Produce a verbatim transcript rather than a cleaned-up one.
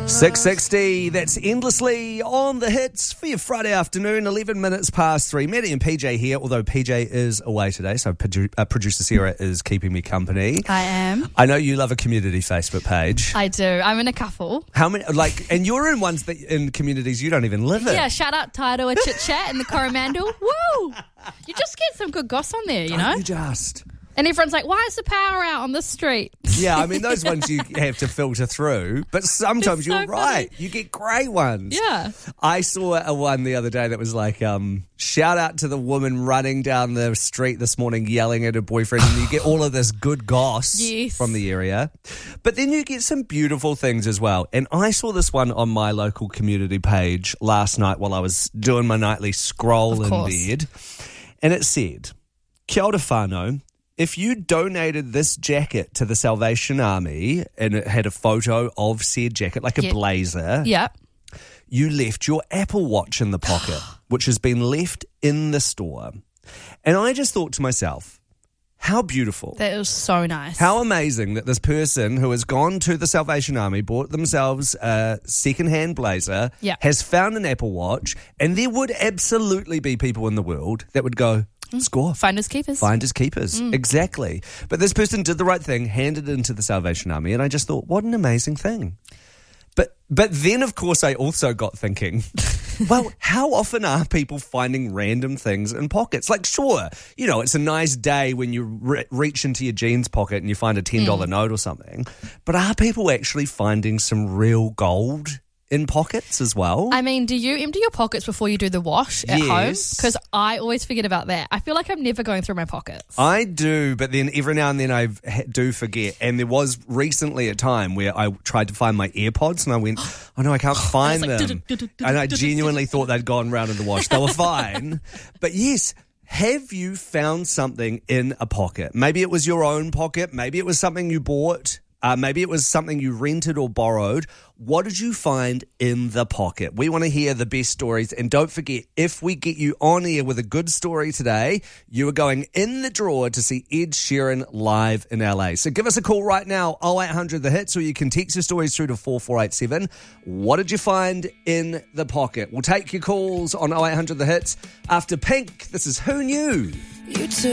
six sixty, that's Endlessly on the hits for your Friday afternoon, eleven minutes past three. Maddie and P J here, although P J is away today, so produ- uh, producer Sarah is keeping me company. I am. I know you love a community Facebook page. I do. I'm in a couple. How many, like, and you're in ones that in communities you don't even live in. Yeah, shout out Tairo Chit Chat in the Coromandel. Woo! You just get some good goss on there, you know? Don't you just... And everyone's like, why is the power out on this street? Yeah, I mean, those ones you have to filter through, but sometimes so you're right. funny. You get great ones. Yeah. I saw a one the other day that was like, um, shout out to the woman running down the street this morning yelling at her boyfriend, and you get all of this good goss Yes. from the area. But then you get some beautiful things as well. And I saw this one on my local community page last night while I was doing my nightly scroll Of in course. bed. And it said, Kia ora whānau. If you donated this jacket to the Salvation Army and it had a photo of said jacket, like a Yeah. blazer, Yep. you left your Apple Watch in the pocket, which has been left in the store. And I just thought to myself, how beautiful. That was so nice. How amazing that this person who has gone to the Salvation Army, bought themselves a second-hand blazer, Yeah. has found an Apple Watch, and there would absolutely be people in the world that would go, score. Finders keepers. Finders keepers, exactly. But this person did the right thing, handed it into the Salvation Army, and I just thought, what an amazing thing. But but then, of course, I also got thinking, well, how often are people finding random things in pockets? Like, sure, you know, it's a nice day when you re- reach into your jeans pocket and you find a ten dollars Mm. note or something. But are people actually finding some real gold in pockets as well? I mean, do you empty your pockets before you do the wash at home? Yes. Because I always forget about that. I feel like I'm never going through my pockets. I do, but then every now and then I ha- do forget. And there was recently a time where I tried to find my AirPods and I went, oh no, I can't find like, them. And I genuinely thought they'd gone round in the wash. They were fine. But yes, have you found something in a pocket? Maybe it was your own pocket. Maybe it was something you bought. Uh, maybe it was something you rented or borrowed. What did you find in the pocket? We want to hear the best stories. And don't forget, if we get you on air with a good story today, you are going in the drawer to see Ed Sheeran live in L A. So give us a call right now, oh eight hundred the hits, or you can text your stories through to four four eight seven. What did you find in the pocket? We'll take your calls on oh eight hundred the hits after Pink. This is Who Knew? You too.